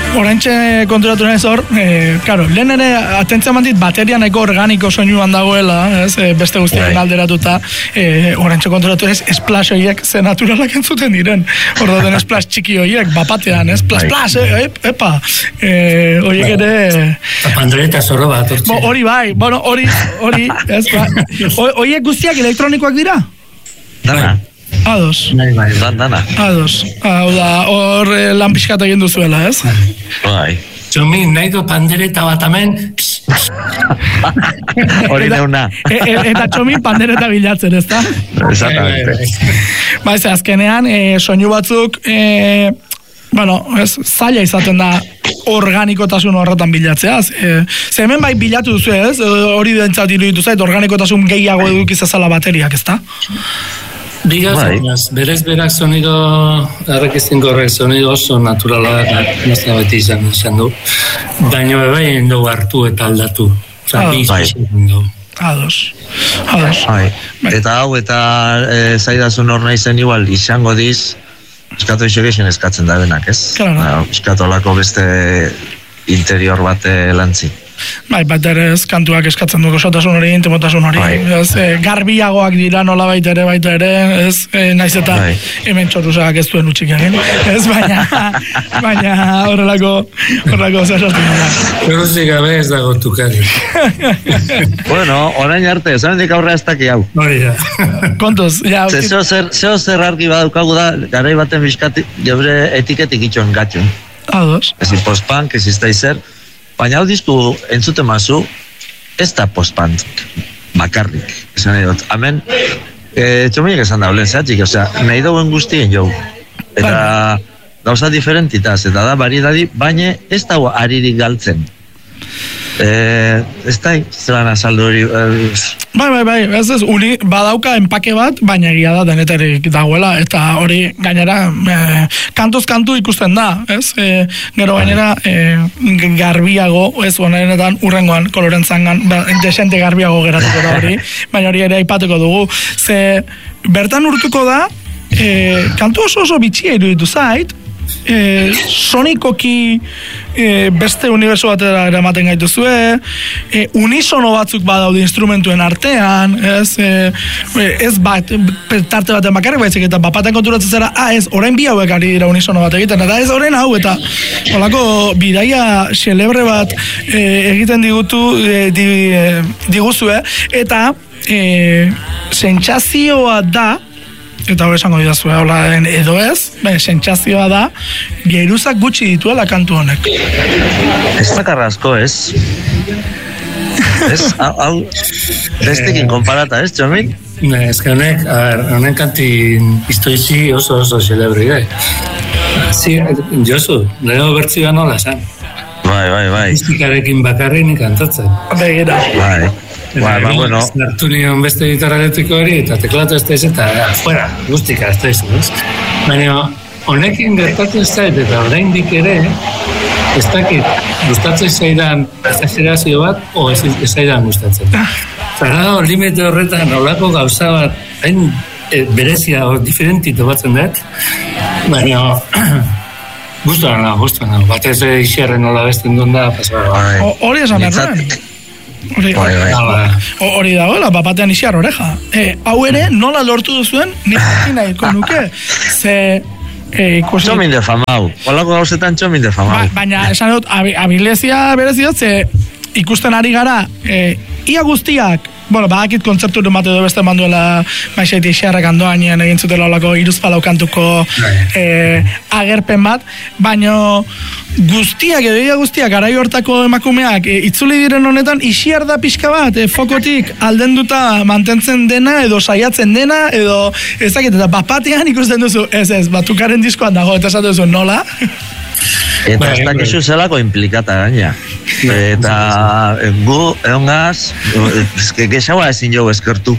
Oraintxe konturatu nahez hor, claro, lehen ere atentzia mandit bateria nahiko organiko soinuan dagoela, ez, beste guztiak alderatuta, oraintxe konturatu nahez, splash horiek ze naturalak entzuten diren. Hor dauden splash txiki horiek, bapatean, ez, splash, epa, horiek ere... Pandreta zorro bat, hortxe. Hori bai, bueno, hori, ez, horiek guztiak elektronikoak dira? Dana. Ados. Dana. Ados. Hau da, hor lan pixkat egin duzuela, ez? Bai. Txomin, nahi du pandereta bat amen. Hori neuna. Eta Txomin pandereta bilatzen, ez da? Exactamente. Ba, ez, azkenean, soinu batzuk, bueno, ez, zaila izaten da organikotasun horretan bilatzea. Ze hemen bai bilatu duzu, ez? Hori dentzat iruditu zait, organikotasun gehiago edukizazala bateriak, ez da? Bigaz, berez berak sonido, errekizten gorrek sonido oso naturala, nazta beti izan du. Baina bai dugu hartu eta aldatu. Ados. Eta hau, eta zaidasun hor nahi zen igual, izango diz, eskatu isogeixen eskatzen da benak, ez? Claro. Eskatu olako beste interior bat lantzi. Bai, bat ere ez, kantuak eskatzen dugu sotasun hori, intimotasun hori, ez, garbiagoak dira nola baita ere, ez, naiz eta hemen txorrusak ez duen utxik egin, ez, baina horrelako zerratu dira. Horrezik gabe ez dago tukari. Bueno, orain arte, zamendik aurre aztaki hau. Hori da. Kontuz, ja. Zeo zer argi badaukagu da, garai baten bizkati, gebre etiketik itxon gatxun. Ados. Ez post-punk, ez iztaizer, baina hau dizku entzute mazu, ez da post-punk bakarrik. Esan edot, hemen, txominek esan da, olen zehatzik, osea, nahi dauen guztien jau. Eta gauza diferentitaz, eta da variedadi, baina ez da aririk galtzen. Ez da, zelan azaldu hori... Bai, ez, badauka enpake bat, baina egia da deneterik dagoela, eta hori gainera kantoz kantu ikusten da, ez? Gero gainera garbiago, ez, honetan urrengoan kolorentzangan, desente garbiago geratuko da hori, baina hori ere aipatuko dugu, ze bertan urtuko da, kantu oso bitxia iruditu zait, sonikoki beste uniberso batera eramaten gaituzue, unisono batzuk badaude instrumentuen artean, ez bat, tarte baten bakarrik baizik, eta bapaten konturatzen zera, ez, orain bi hauek ari dira unisono bat egiten, eta ez orain hau, eta holako bidaia xelebre bat egiten diguzue, eta sentsazioa da, eta hori esango didazue, edo ez, sentsazioa da, geruzak gutxi dituela kantu honek. Ez dakarrazko, ez? Ez, hau, bestekin konparata, ez, Txomin? Ez que honek kantin iztoizi oso xelebri, Josu, lego bertzioa nola esan. Bai. Mistikarekin bakarri nik kantatzen. Begira. Bai, bueno. Nartu nion beste gitarra elektriko hori, eta teklatu ez da eta fuera, guztika ez da ez. Baina, honekin gertatzen zait, eta oraindik ere, ez dakit, gustatzen zaidan exagerazio bat, o ez zaidan gustatzen. Zara, limite horretan, olako gauza bat, hain berezia, diferentito batzen dut, baina, gustuan nago, batez isierren nola besten duen da, hori esan erroen. Hori dagoela, bapatean isiar oreja. Hau ere, nola lortu duzuen, nik nahiko nuke. Txomin de famau. Olako gauzetan txomin de famau. Baina, esan dut, abilezia bereziot, ikusten ari gara, ia guztiak, bueno, badakit kontzertu emate du beste manduela maixaiti xerrak andoainen egin zutela olako iruzpalau kantuko agerpen bat, baina guztiak, edo ia guztiak, garai hortako emakumeak, itzuli diren honetan, isiar da pixka bat, fokotik aldenduta mantentzen dena, edo saiatzen dena, edo ezakit, eta bapatean ikusten duzu, ez, batukaren diskoan dago, eta esatu duzu, nola? Eta ez dakizu zelako implikata gaina. Eta gu, egon gaz, gexaua ezin jau eskertu.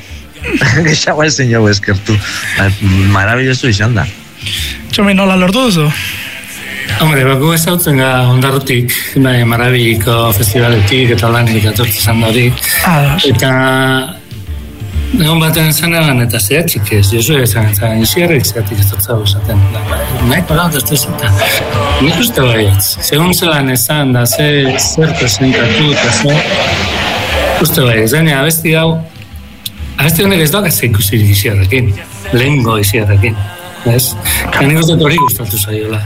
Maravilloso izan da. Txomin, nola lortu duzu? Hombre, baku ez hautzen ga ondarrutik, Marabiliko festivaletik eta lanik atortzen zan hori. Eta egon baten zanean eta zehatzik ez, Josu ezan, eta inxierrek zehatik ez dut zago esaten. Nahi pagatu ez dut. Nik uste baietz. Segun zelan esan da, zer presentatu eta uste baietz. Zene, abesti honek ez doak ikusirik iziarrekin. Lehengo iziarrekin. Ez? Nik uste hori gustatu zaiola.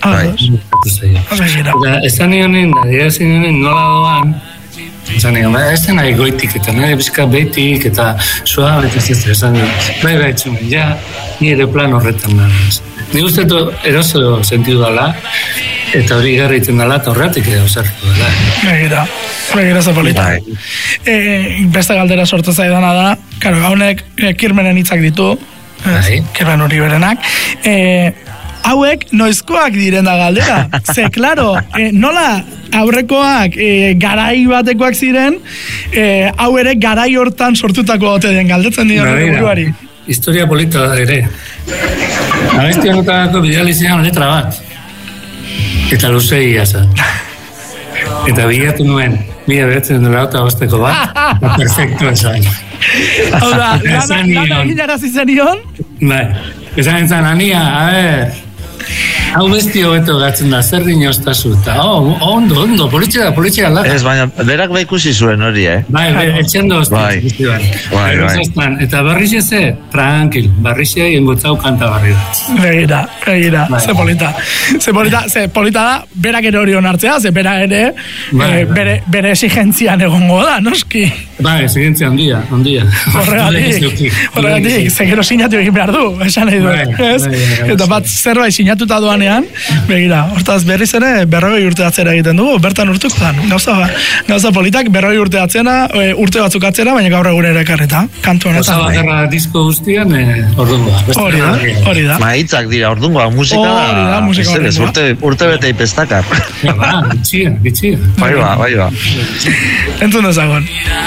Esan nionen, nola doan, esan nion, ez da nahi goitik eta nahi bizka betik eta suabe eta esan nion, bai etxumen, ja, nire plan horretan nara. Nik uste eroso sentidu dala, eta hori garriten dala, eta horretik edo zertu dala. Begira zapolita. Beste galdera sortu zaidana da, karo, haunek Kirmenen hitzak ditu, Kirmen hori berenak, hauek noizkoak diren da galdera. Ze, klaro, nola aurrekoak garai batekoak ziren, hau ere garai hortan sortutako ote den galdetzen dira buruari. Historia polita da ere. Abesti honetako bidalizean letra bat. Eta luzei asa. Eta bilatu nuen, beratzen dela eta bosteko bat, perfecto esan. Hau da, gana ginarazi zenion? Bai, esan entzan, Ania, a ver, hau besti hobeto gatzen da, zer dinoztazu, eta ondo, politxea lata. Ez, baina, berak bai ikusi zuen hori, Bai, etxendo hostia. Bai. Eta barrixe ze, tranquil, barrixe engotzau kanta barri bat. Begira, ze polita. Ze polita da, berak ere hori onartzea, ze bera ere, bere esigentzian egongo da, noski? Bai, exigentzia handia. Horregatik, ze gero sinatu egin behar du, esan nahi du. Eta bat zerbait sinatuta doanean, begira, hortaz berriz ere 40 urte atzera egiten dugu, bertan urtuko da. Gauza politak 40 urte atzera, urte batzuk atzera, baina gaur egun ere ekarreta, kantu honetan. Osa bakarra disko guztian, ordungoa. Hori da. Maitzak dira, ordungoa, musika da. Urte bete ipestakar. Bitxia. Bai ba. Entzun dezagon.